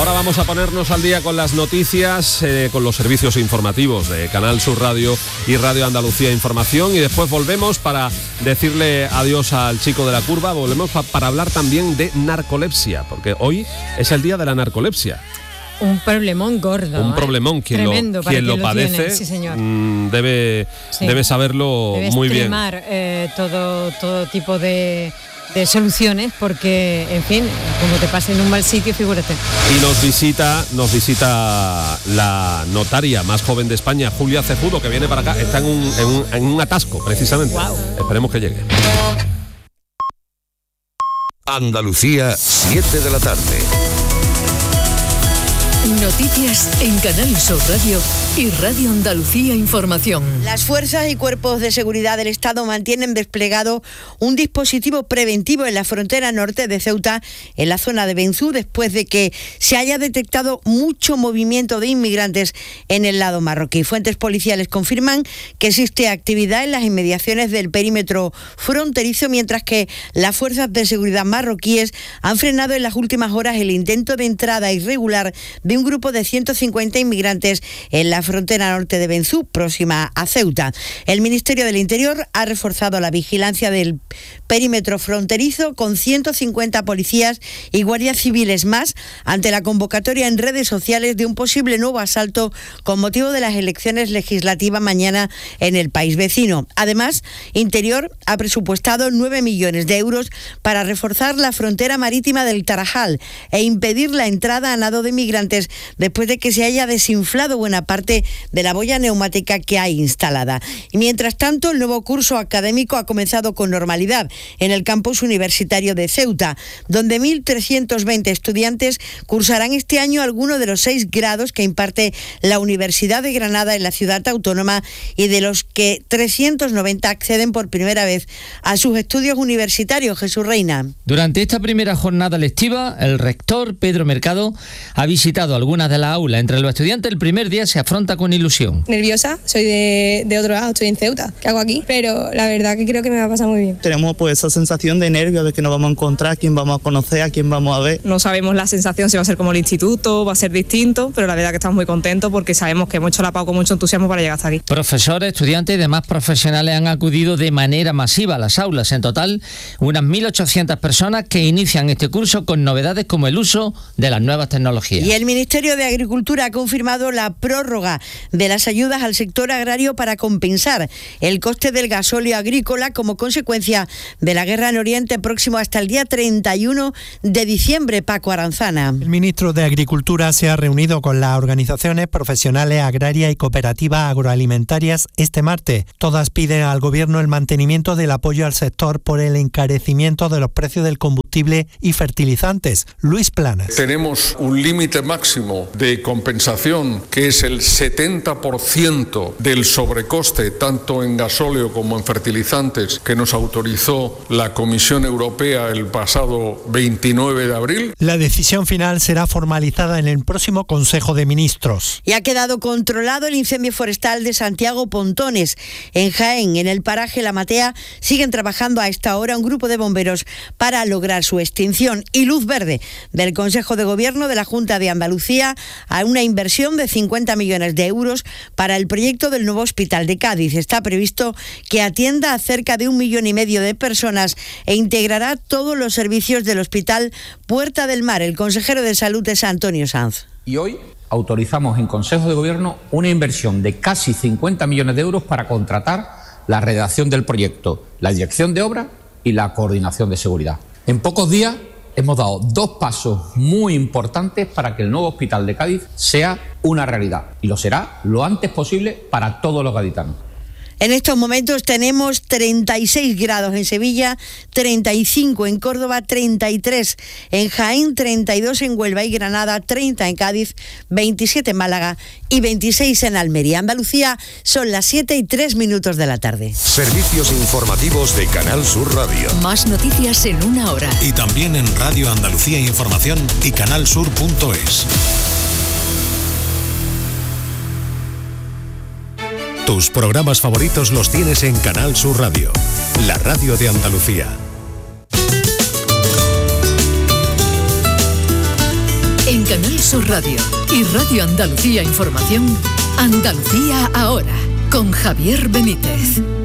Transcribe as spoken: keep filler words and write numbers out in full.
Ahora vamos a ponernos al día con las noticias, eh, con los servicios informativos de Canal Sur Radio y Radio Andalucía Información, y después volvemos para decirle adiós al chico de la curva. Volvemos pa- para hablar también de narcolepsia, porque hoy es el día de la narcolepsia. Un problemón gordo. Un ¿eh? problemón. Quien Tremendo lo, para quien quien lo lo padece tiene, sí, señor. mmm, debe, Sí. debe saberlo Debe muy bien. extremar eh, todo, todo tipo de, de soluciones, porque, en fin, como te pase en un mal sitio, figúrate. Y nos visita, nos visita la notaria más joven de España, Julia Cejudo, que viene para acá. Está en un, en un, en un atasco, precisamente. Wow. Esperemos que llegue. Andalucía, siete de la tarde. Noticias en Canal Sur Radio y Radio Andalucía Información. Las fuerzas y cuerpos de seguridad del Estado mantienen desplegado un dispositivo preventivo en la frontera norte de Ceuta, en la zona de Benzú, después de que se haya detectado mucho movimiento de inmigrantes en el lado marroquí. Fuentes policiales confirman que existe actividad en las inmediaciones del perímetro fronterizo, mientras que las fuerzas de seguridad marroquíes han frenado en las últimas horas el intento de entrada irregular de un grupo de ciento cincuenta inmigrantes en la frontera norte de Benzú, próxima a Ceuta. El Ministerio del Interior ha reforzado la vigilancia del perímetro fronterizo con ciento cincuenta policías y guardias civiles más ante la convocatoria en redes sociales de un posible nuevo asalto con motivo de las elecciones legislativas mañana en el país vecino. Además, Interior ha presupuestado nueve millones de euros para reforzar la frontera marítima del Tarajal e impedir la entrada a nado de migrantes después de que se haya desinflado buena parte de la boya neumática que hay instalada. Y mientras tanto, el nuevo curso académico ha comenzado con normalidad en el campus universitario de Ceuta, donde mil trescientos veinte estudiantes cursarán este año alguno de los seis grados que imparte la Universidad de Granada en la ciudad autónoma, y de los que trescientos noventa acceden por primera vez a sus estudios universitarios. Jesús Reina. Durante esta primera jornada lectiva, el rector Pedro Mercado ha visitado algunas de las aulas. Entre los estudiantes, el primer día se afronta con ilusión. Nerviosa, soy de, de otro lado, estoy en Ceuta. ¿Qué hago aquí? Pero la verdad que creo que me va a pasar muy bien. Tenemos pues esa sensación de nervio de que nos vamos a encontrar, a quién vamos a conocer, a quién vamos a ver. No sabemos la sensación si va a ser como el instituto, va a ser distinto, pero la verdad que estamos muy contentos porque sabemos que hemos hecho la pau con mucho entusiasmo para llegar hasta aquí. Profesores, estudiantes y demás profesionales han acudido de manera masiva a las aulas. En total, unas mil ochocientas personas que inician este curso con novedades como el uso de las nuevas tecnologías. Y el Ministerio de Agricultura ha confirmado la prórroga de las ayudas al sector agrario para compensar el coste del gasóleo agrícola como consecuencia de la guerra en Oriente Próximo hasta el día treinta y uno de diciembre. Paco Aranzana. El ministro de Agricultura se ha reunido con las organizaciones profesionales agrarias y cooperativas agroalimentarias este martes. Todas piden al Gobierno el mantenimiento del apoyo al sector por el encarecimiento de los precios del combustible y fertilizantes. Luis Planas. Tenemos un límite máximo de compensación que es el setenta por ciento del sobrecoste tanto en gasóleo como en fertilizantes que nos autorizó la Comisión Europea el pasado veintinueve de abril. La decisión final será formalizada en el próximo Consejo de Ministros. Y ha quedado controlado el incendio forestal de Santiago Pontones. En Jaén, en el paraje La Matea, siguen trabajando a esta hora un grupo de bomberos para lograr su extinción. Y luz verde del Consejo de Gobierno de la Junta de Andalucía a una inversión de cincuenta millones de euros para el proyecto del nuevo hospital de Cádiz. Está previsto que atienda a cerca de un millón y medio de personas e integrará todos los servicios del Hospital Puerta del Mar. El consejero de Salud es Antonio Sanz. Y hoy autorizamos en Consejo de Gobierno una inversión de casi cincuenta millones de euros para contratar la redacción del proyecto, la dirección de obra y la coordinación de seguridad. En pocos días hemos dado dos pasos muy importantes para que el nuevo hospital de Cádiz sea una realidad, y lo será lo antes posible para todos los gaditanos. En estos momentos tenemos treinta y seis grados en Sevilla, treinta y cinco en Córdoba, treinta y tres en Jaén, treinta y dos en Huelva y Granada, treinta en Cádiz, veintisiete en Málaga y veintiséis en Almería. Andalucía, son las siete y tres minutos de la tarde. Servicios informativos de Canal Sur Radio. Más noticias en una hora. Y también en Radio Andalucía Información y canalsur punto es. Tus programas favoritos los tienes en Canal Sur Radio, la radio de Andalucía. En Canal Canal Sur Radio y Radio Andalucía Información, Andalucía ahora, con Javier Benítez.